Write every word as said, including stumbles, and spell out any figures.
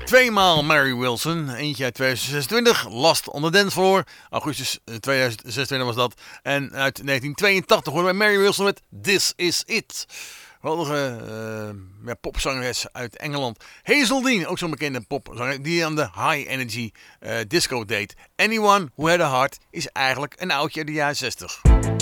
Tweemaal Mary Wilson. Eentje uit tweeduizend zesentwintig. Last on the Dance Floor. Augustus tweeduizend zesentwintig was dat. En uit negentien tweeëntachtig hoorden wij Mary Wilson met This Is It. Geweldige uh, ja, popzangeres uit Engeland. Hazel Dean, ook zo'n bekende popzanger, die aan de high energy uh, disco deed. Anyone Who Had a Heart is eigenlijk een oudje uit de jaren zestig.